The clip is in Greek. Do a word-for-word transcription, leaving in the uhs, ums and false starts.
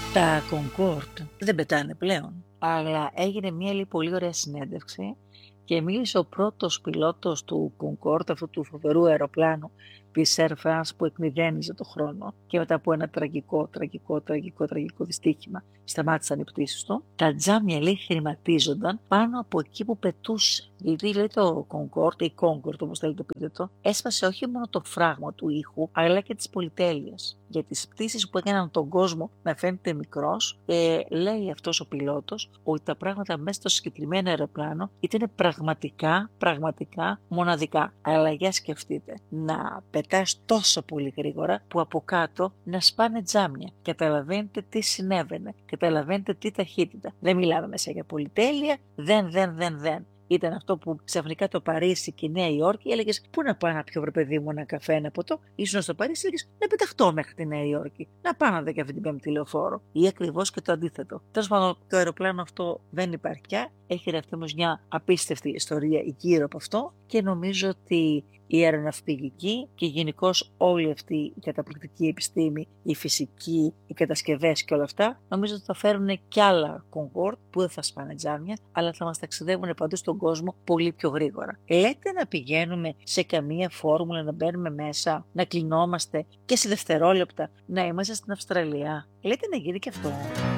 Τα Concorde δεν πετάνε πλέον, αλλά έγινε μια λέει, πολύ ωραία συνέντευξη και μίλησε ο πρώτος πιλότος του Concorde, αυτού του φοβερού αεροπλάνου της Air France που εκμηδένιζε το χρόνο και μετά από ένα τραγικό, τραγικό, τραγικό, τραγικό δυστύχημα σταμάτησαν οι πτήσεις του. Τα τζάμια λέει χρηματίζονταν πάνω από εκεί που πετούσε. Γιατί λέει το Concorde ή Concorde όπως θέλετε πείτε το, έσπασε όχι μόνο το φράγμα του ήχου αλλά και τις πολυτέλειες. Για τις πτήσεις που έκαναν τον κόσμο να φαίνεται μικρός, ε, λέει αυτός ο πιλότος ότι τα πράγματα μέσα στο συγκεκριμένο αεροπλάνο ήταν πραγματικά, πραγματικά μοναδικά. Αλλά για σκεφτείτε, να πετάς τόσο πολύ γρήγορα που από κάτω να σπάνε τζάμια. Καταλαβαίνετε τι συνέβαινε, καταλαβαίνετε τι ταχύτητα. Δεν μιλάμε μέσα για πολυτέλεια, δεν, δεν, δεν, δεν. Ήταν αυτό που ξαφνικά το Παρίσι και η Νέα Υόρκη έλεγε: Πού να πάω να πιω, βρε παιδί μου, ένα καφέ, ένα ποτό. Ήσουν στο Παρίσι, έλεγε: Να πεταχτώ μέχρι τη Νέα Υόρκη. Να πάω να δω και αυτή την πέμπτη λεωφόρο. Ή ακριβώς και το αντίθετο. Τέλος πάντων, το αεροπλάνο αυτό δεν υπάρχει πια. Έχει γραφτεί όμως μια απίστευτη ιστορία γύρω από αυτό και νομίζω ότι η αεροναυπηγική και γενικώς όλη αυτή η καταπληκτική επιστήμη, η φυσική, οι κατασκευές και όλα αυτά, νομίζω ότι θα φέρουν κι άλλα Concorde που δεν θα σπάνε τζάμια, αλλά θα μας ταξιδεύουν παντού στον κόσμο πολύ πιο γρήγορα. Λέτε να πηγαίνουμε σε καμία φόρμουλα, να μπαίνουμε μέσα, να κλεινόμαστε και σε δευτερόλεπτα να είμαστε στην Αυστραλία. Λέτε να γίνει και αυτό.